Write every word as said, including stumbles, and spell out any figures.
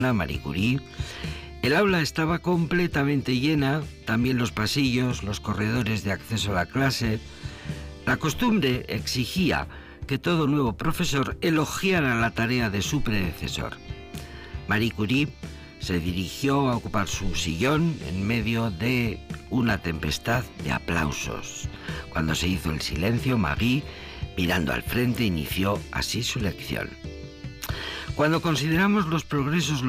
Marie Curie. El aula estaba completamente llena, también los pasillos, los corredores de acceso a la clase. La costumbre exigía que todo nuevo profesor elogiara la tarea de su predecesor. Marie Curie se dirigió a ocupar su sillón en medio de una tempestad de aplausos. Cuando se hizo el silencio, Marie, mirando al frente, inició así su lección. Cuando consideramos los progresos